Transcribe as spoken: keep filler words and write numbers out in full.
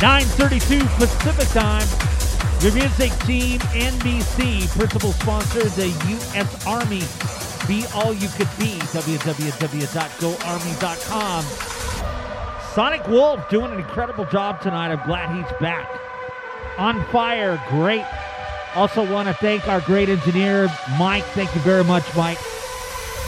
nine thirty-two Pacific Time. Your music team, N B C, principal sponsor, the U S Army. Be all you could be, w w w dot go army dot com. Sonic Wolf doing an incredible job tonight. I'm glad he's back. On fire, great. Also want to thank our great engineer, Mike. Thank you very much, Mike.